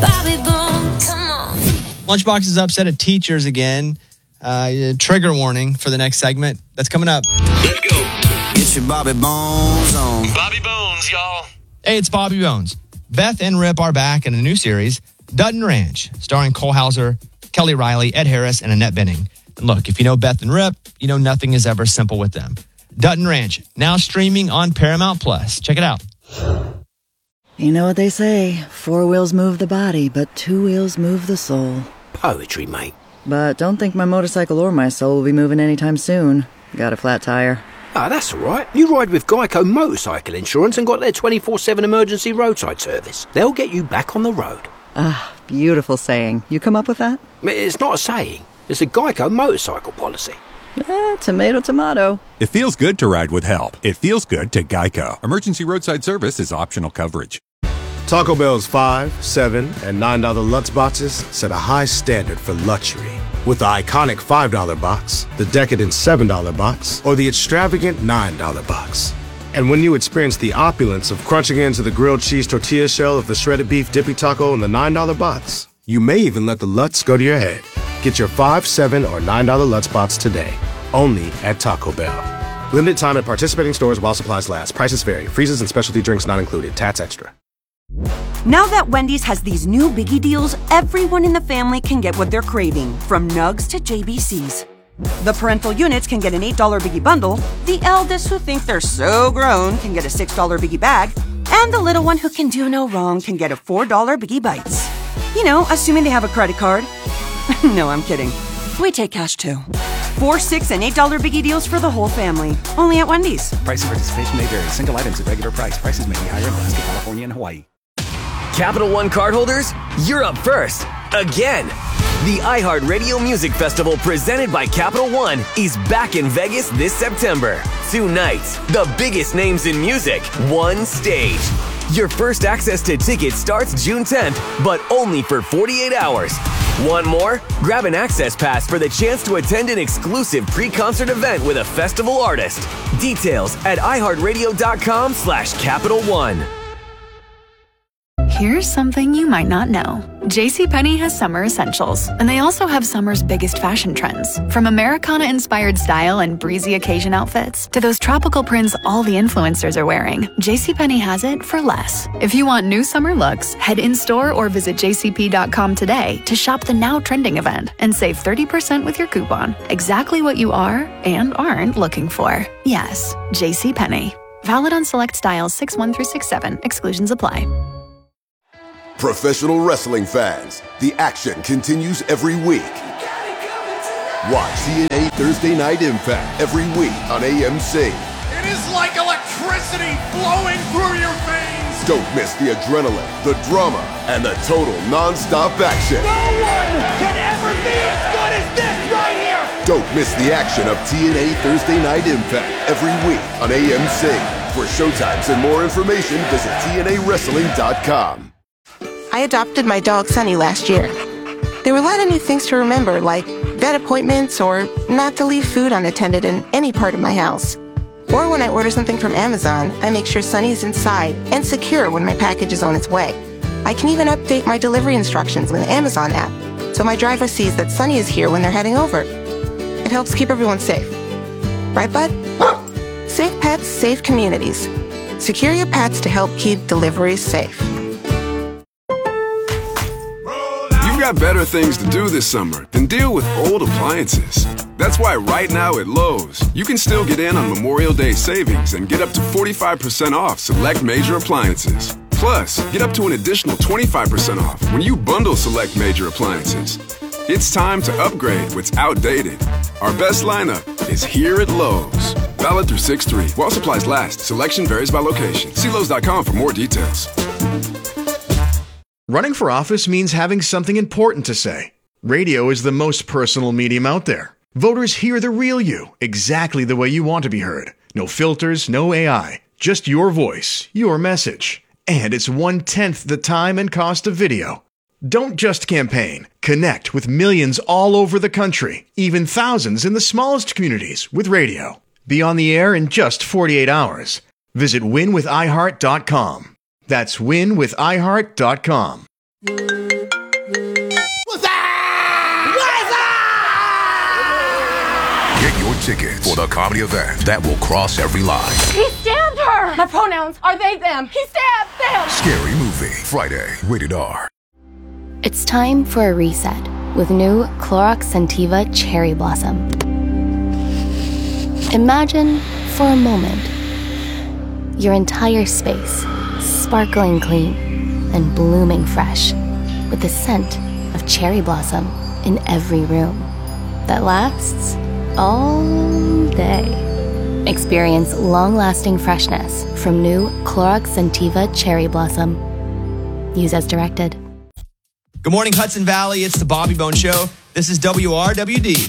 Bobby Bones, come on. Lunchbox is upset at teachers again. Trigger warning for the next segment. That's coming up. Let's go. Get your Bobby Bones on. Bobby Bones, y'all. Hey, it's Bobby Bones. Beth and Rip are back in a new series, Dutton Ranch, starring Cole Hauser, Kelly Riley, Ed Harris, and Annette Bening. And look, if you know Beth and Rip, you know nothing is ever simple with them. Dutton Ranch, now streaming on Paramount Plus. Check it out. You know what they say, 4 wheels move the body, but 2 wheels move the soul. Poetry, mate. But don't think my motorcycle or my soul will be moving anytime soon. Got a flat tire. Ah, that's all right. You ride with Geico Motorcycle Insurance and got their 24/7 emergency roadside service. They'll get you back on the road. Ah, beautiful saying. You come up with that? It's not a saying. It's a Geico motorcycle policy. Tomato, tomato. It feels good to ride with help. It feels good to Geico. Emergency roadside service is optional coverage. Taco Bell's $5, $7, and $9 Lutz boxes set a high standard for luxury. With the iconic $5 box, the decadent $7 box, or the extravagant $9 box. And when you experience the opulence of crunching into the grilled cheese tortilla shell of the shredded beef dippy taco in the $9 box, you may even let the Lutz go to your head. Get your $5, $7, or $9 Lutz box today, only at Taco Bell. Limited time at participating stores while supplies last. Prices vary. Freezes and specialty drinks not included. Tats extra. Now that Wendy's has these new biggie deals, everyone in the family can get what they're craving, from nugs to JBCs. The parental units can get an $8 biggie bundle, the eldest who think they're so grown can get a $6 biggie bag, and the little one who can do no wrong can get a $4 biggie bites. You know, assuming they have a credit card. No, I'm kidding. We take cash too. 4, 6, and $8 biggie deals for the whole family. Only at Wendy's. Price and participation may vary. Single items at regular price. Prices may be higher in Alaska, California, and Hawaii. Capital One cardholders, you're up first. Again. The iHeartRadio Music Festival presented by Capital One is back in Vegas this September. 2 nights, the biggest names in music, one stage. Your first access to tickets starts June 10th, but only for 48 hours. Want more? Grab an access pass for the chance to attend an exclusive pre-concert event with a festival artist. Details at iHeartRadio.com/Capital One. Here's something you might not know. JCPenney has summer essentials, and they also have summer's biggest fashion trends. From Americana-inspired style and breezy occasion outfits to those tropical prints all the influencers are wearing, JCPenney has it for less. If you want new summer looks, head in-store or visit jcp.com today to shop the now trending event and save 30% with your coupon. Exactly what you are and aren't looking for. Yes, JCPenney. Valid on select styles 6-1 through 6-7. Exclusions apply. Professional wrestling fans, the action continues every week. Watch TNA Thursday Night Impact every week on AMC. It is like electricity flowing through your veins. Don't miss the adrenaline, the drama, and the total non-stop action. No one can ever be as good as this right here. Don't miss the action of TNA Thursday Night Impact every week on AMC. For showtimes and more information, visit TNAWrestling.com. I adopted my dog Sunny last year. There were a lot of new things to remember, like vet appointments or not to leave food unattended in any part of my house. Or when I order something from Amazon, I make sure Sunny is inside and secure when my package is on its way. I can even update my delivery instructions with the Amazon app, so my driver sees that Sunny is here when they're heading over. It helps keep everyone safe. Right, bud? Safe pets, safe communities. Secure your pets to help keep deliveries safe. You've got better things to do this summer than deal with old appliances. That's why right now at Lowe's, you can still get in on Memorial Day savings and get up to 45% off select major appliances. Plus, get up to an additional 25% off when you bundle select major appliances. It's time to upgrade what's outdated. Our best lineup is here at Lowe's. Valid through 6/3. While supplies last, selection varies by location. See Lowe's.com for more details. Running for office means having something important to say. Radio is the most personal medium out there. Voters hear the real you, exactly the way you want to be heard. No filters, no AI, just your voice, your message. And it's 1/10 the time and cost of video. Don't just campaign. Connect with millions all over the country, even thousands in the smallest communities with radio. Be on the air in just 48 hours. Visit winwithiheart.com. That's winwithiheart.com. tickets for the comedy event that will cross every line. He stabbed her! My pronouns are they, them. He stabbed them! Scary Movie, Friday, rated R. It's time for a reset with new Clorox Scentiva Cherry Blossom. Imagine, for a moment, your entire space sparkling clean and blooming fresh with the scent of cherry blossom in every room that lasts all day. Experience long-lasting freshness from new Clorox Scentiva Cherry Blossom. Use as directed. Good morning, Hudson Valley. It's the Bobby Bone Show. This is WRWD.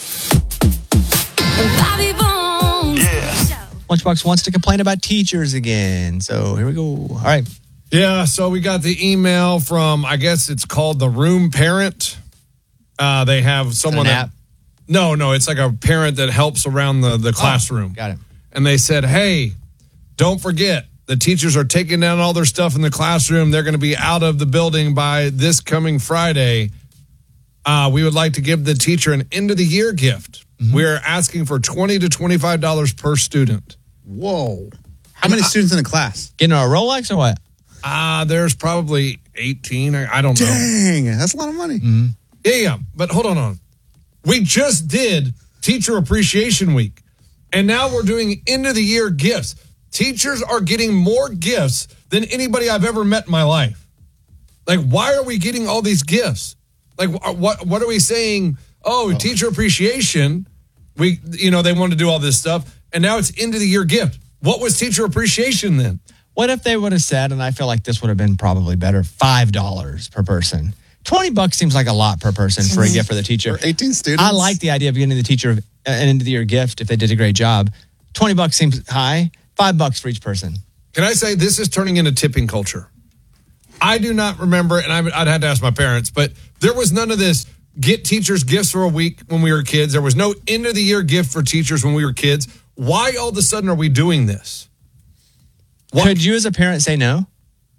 Bobby Bones. Yeah. Lunchbox wants to complain about teachers again. So here we go. All right. Yeah, so we got the email from, I guess it's called the Room Parent. They have someone that... No, it's like a parent that helps around the classroom. Got it. And they said, hey, don't forget, the teachers are taking down all their stuff in the classroom. They're going to be out of the building by this coming Friday. We would like to give the teacher an end-of-the-year gift. Mm-hmm. We're asking for $20 to $25 per student. Whoa. How many students in the class? Getting a Rolex or what? There's probably 18. I don't know. Dang, that's a lot of money. Mm-hmm. Yeah, but hold on. We just did Teacher Appreciation Week, and now we're doing end-of-the-year gifts. Teachers are getting more gifts than anybody I've ever met in my life. Like, why are we getting all these gifts? Like, what are we saying? Oh, teacher appreciation. They want to do all this stuff, and now it's end-of-the-year gift. What was teacher appreciation then? What if they would have said, and I feel like this would have been probably better, $5 per person. $20 seems like a lot per person for a gift for the teacher. For 18 students? I like the idea of getting the teacher an end-of-the-year gift if they did a great job. $20 seems high. $5 for each person. Can I say this is turning into tipping culture? I do not remember, and I'd had to ask my parents, but there was none of this get teachers gifts for a week when we were kids. There was no end-of-the-year gift for teachers when we were kids. Why all of a sudden are we doing this? Could you as a parent say no?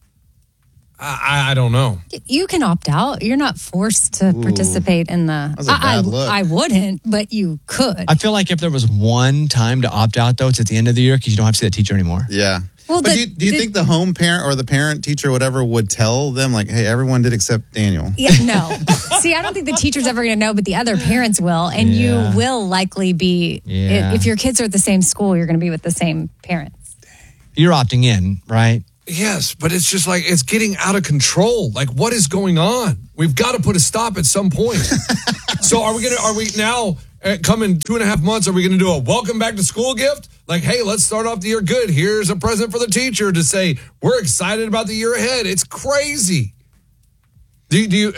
I don't know. You can opt out. You're not forced to participate in the... That's a bad look. I wouldn't, but you could. I feel like if there was one time to opt out, though, it's at the end of the year because you don't have to see that teacher anymore. Yeah. Well, but do you think the home parent or the parent, teacher, whatever, would tell them, like, hey, everyone did except Daniel? Yeah, no. See, I don't think the teacher's ever going to know, but the other parents will. And you will likely be... If your kids are at the same school, you're going to be with the same parents. You're opting in, right? Yes, but it's just like, it's getting out of control. Like, what is going on? We've got to put a stop at some point. So are we now, coming 2.5 months, are we going to do a welcome back to school gift? Like, hey, let's start off the year good. Here's a present for the teacher to say, we're excited about the year ahead. It's crazy. You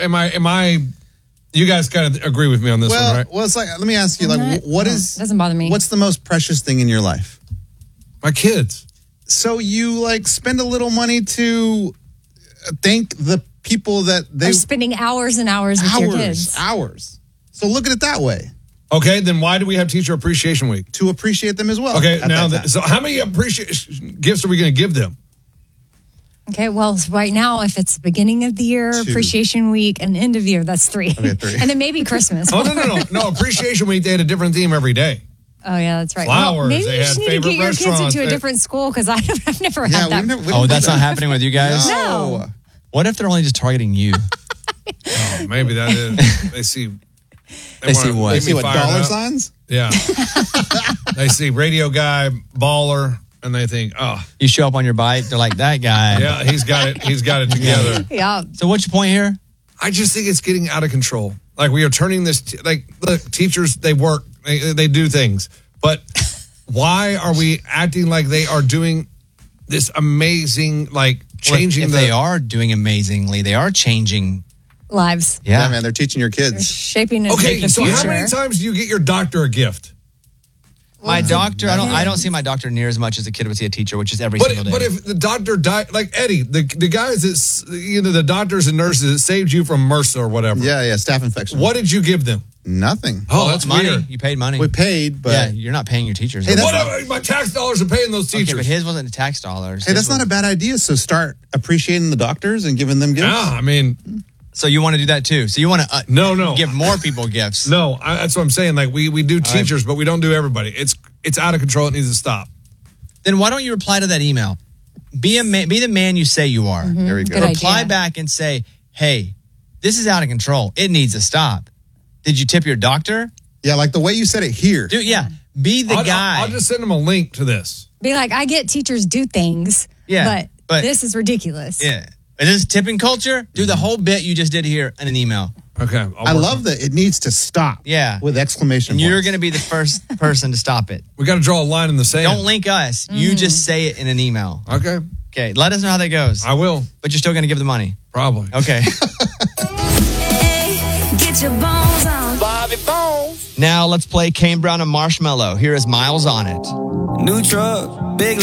guys kind of agree with me on this one, right? Well, it's like, let me ask you, like, doesn't bother me. What's the most precious thing in your life? My kids. So you like spend a little money to thank the people that are spending hours and hours with your kids. Hours. So look at it that way. Okay, then why do we have Teacher Appreciation Week? To appreciate them as well. Okay, so how many appreciation gifts are we going to give them? Okay, well, right now, if it's the beginning of the year, 2. Appreciation Week, and end of year, that's 3. Okay, 3. And then maybe Christmas. No, Appreciation Week, they had a different theme every day. Oh, yeah, that's right. Flowers, well, maybe they you had just need to favorite get your kids restaurants. into a different school because I've never had that. That's not happening with you guys? No. What if they're only just targeting you? Oh, maybe that is. They see... They see what? They see what, dollar signs? Yeah. They see radio guy, baller, and they think, oh. You show up on your bike, they're like, that guy. Yeah, he's got it together. Yeah. So what's your point here? I just think it's getting out of control. Like, we are turning this, look, teachers, they work, they do things. But why are we acting like they are doing this amazing, like, changing if they are doing amazingly, they are changing lives. Yeah, man, they're teaching your kids. They're shaping and Okay, making the so future. how many times do you get your doctor a gift? My doctor, I don't see my doctor near as much as a kid would see a teacher, which is every single day. But if the doctor died, like Eddie, the guys that, the doctors and nurses that saved you from MRSA or whatever. Yeah, staph infection. What did you give them? Nothing. Oh, that's money. weird. You paid money. We paid, but... Yeah, you're not paying your teachers. Hey, my tax dollars are paying those teachers. Okay, but his wasn't the tax dollars. Hey, that's not a bad idea. So start appreciating the doctors and giving them gifts. Yeah, I mean... So you want to do that too? So you want to no give more people gifts? No, that's what I'm saying. Like we do teachers, but we don't do everybody. It's out of control. It needs to stop. Then why don't you reply to that email? Be the man you say you are. There we go. Good Reply idea. back and say, hey, this is out of control. It needs to stop. Did you tip your doctor? Yeah, like the way you said it here. Dude, yeah. Be the guy. I'll just send them a link to this. Be like, I get teachers do things, but this is ridiculous. Yeah. Is this tipping culture? Do the whole bit you just did here in an email. Okay. I love that it needs to stop. Yeah. With exclamation And you're points. going to be the first person to stop it. We got to draw a line in the sand. Don't link us. You just say it in an email. Okay. Okay. Let us know how that goes. I will. But you're still going to give the money. Probably. Okay. Get your bones on. Bobby Bones. Now let's play Kane Brown and Marshmallow. Here is Miles on It. New truck, big